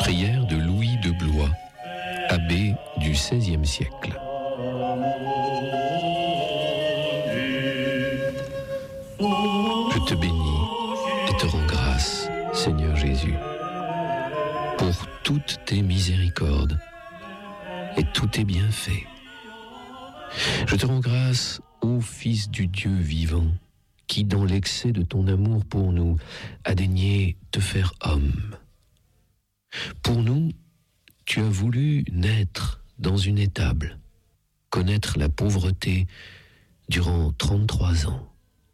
Prière de Louis de Blois, abbé du XVIe siècle. Je te bénis et te rends grâce, Seigneur Jésus, pour toutes tes miséricordes et tous tes bienfaits. Je te rends grâce, ô Fils du Dieu vivant, qui, dans l'excès de ton amour pour nous, a daigné te faire homme. Pour nous, tu as voulu naître dans une étable, connaître la pauvreté durant 33 ans.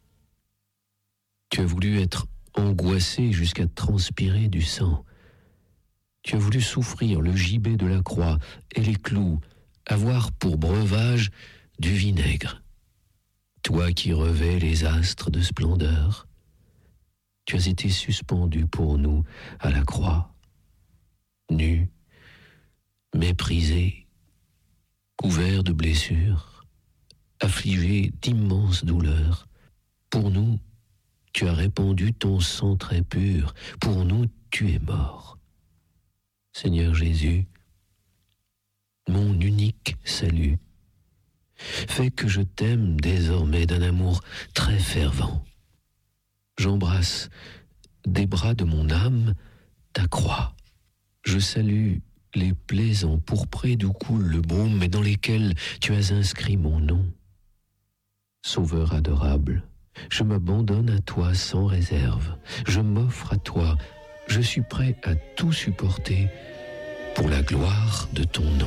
Tu as voulu être angoissé jusqu'à transpirer du sang. Tu as voulu souffrir le gibet de la croix et les clous, avoir pour breuvage du vinaigre. Toi qui revêts les astres de splendeur, tu as été suspendu pour nous à la croix, nu, méprisé, couvert de blessures, affligé d'immenses douleurs. Pour nous, tu as répandu ton sang très pur. Pour nous, tu es mort. Seigneur Jésus, mon unique salut, fais que je t'aime désormais d'un amour très fervent. J'embrasse des bras de mon âme ta croix. Je salue les plaies empourprées d'où coule le baume et dans lesquelles tu as inscrit mon nom. Sauveur adorable, je m'abandonne à toi sans réserve. Je m'offre à toi. Je suis prêt à tout supporter pour la gloire de ton nom.